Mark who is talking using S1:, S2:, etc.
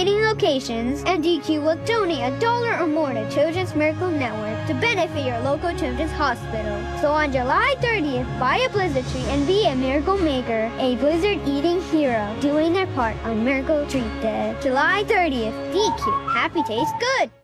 S1: participating locations, and DQ will donate $1 or more to Children's Miracle Network to benefit your local children's hospital. So on July 30th, buy a Blizzard treat and be a miracle maker, a Blizzard eating hero, doing their part on Miracle Treat Day. July 30th, DQ. Happy tastes good!